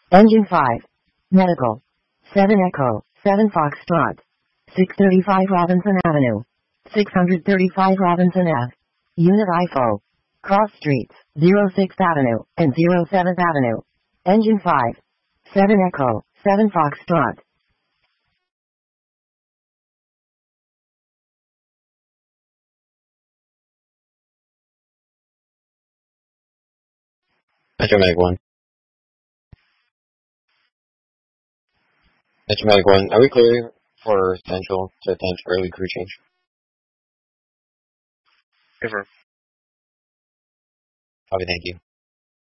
Engine 5. Medical. 7 Echo, 7 Foxtrot. 635 Robinson Avenue. 635 Robinson Ave. Unit IFO. Cross Streets, 06th Avenue, and 07th Avenue. Engine 5. 7 Echo, 7 Foxtrot. Metromag 1. Metromag 1, are we clear for Central to attempt early crew change? Ever. Copy, thank you.